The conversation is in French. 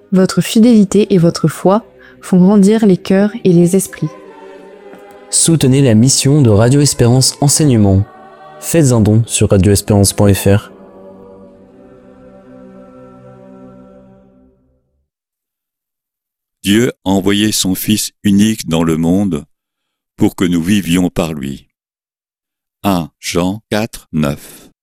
Votre fidélité et votre foi font grandir les cœurs et les esprits. Soutenez la mission de Radio Espérance Enseignement. Faites un don sur radioespérance.fr. Dieu a envoyé son Fils unique dans le monde pour que nous vivions par lui. 1 Jean 4, 9.